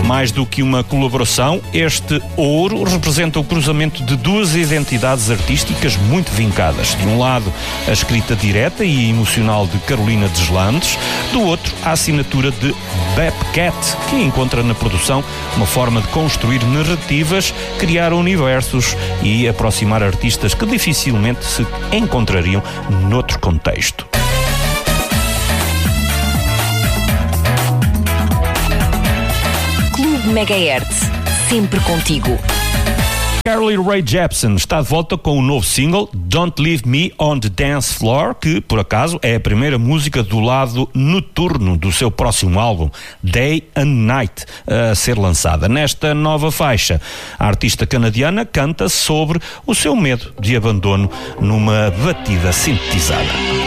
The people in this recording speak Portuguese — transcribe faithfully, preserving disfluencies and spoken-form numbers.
Mais do que uma colaboração, este ouro representa o cruzamento de duas identidades artísticas muito vincadas. De um lado, a escrita direta e emocional de Carolina Deslandes, do outro, a assinatura de Bepcat, que encontra na produção uma forma de construir narrativas, criar universos e aproximar artistas que dificilmente se encontrariam noutro contexto. Clube Megahertz, sempre contigo. Carly Rae Jepsen está de volta com o novo single Don't Leave Me on the Dance Floor, que, por acaso, é a primeira música do lado noturno do seu próximo álbum, Day and Night, a ser lançada. Nesta nova faixa, a artista canadiana canta sobre o seu medo de abandono numa batida sintetizada.